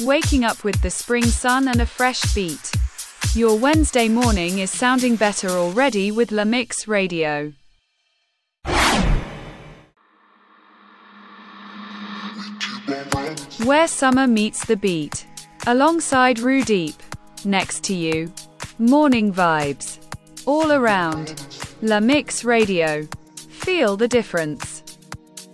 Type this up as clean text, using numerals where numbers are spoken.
waking up with the spring sun and a fresh beat. Your Wednesday morning is sounding better already with La Mix Radio. Where summer meets the beat. Alongside Rue Deep. Next to you. Morning vibes. All around. La Mix Radio. Feel the difference.